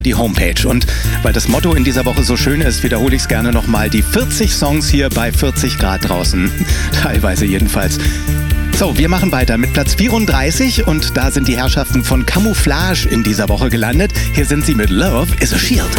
die Homepage. Und weil das Motto in dieser Woche so schön ist, wiederhole ich es gerne nochmal. Die 40 Songs hier bei 40 Grad draußen. Teilweise jedenfalls. So, wir machen weiter mit Platz 34 und da sind die Herrschaften von Camouflage in dieser Woche gelandet. Hier sind sie mit Love is a Shield.